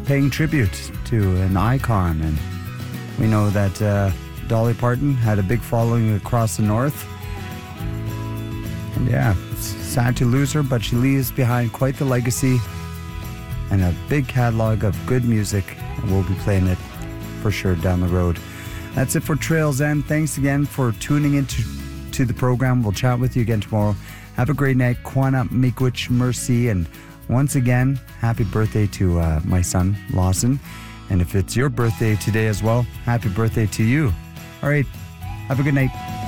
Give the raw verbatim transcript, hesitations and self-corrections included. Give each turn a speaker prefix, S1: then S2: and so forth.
S1: paying tribute to an icon. And we know that uh, Dolly Parton had a big following across the North. And yeah, it's sad to lose her, but she leaves behind quite the legacy and a big catalog of good music, and we'll be playing it for sure down the road. That's it for Trails End. Thanks again for tuning into to the program. We'll chat with you again tomorrow. Have a great night. Kwana Miigwech Mercy. And once again, happy birthday to uh, my son, Lawson. And if it's your birthday today as well, happy birthday to you. All right. Have a good night.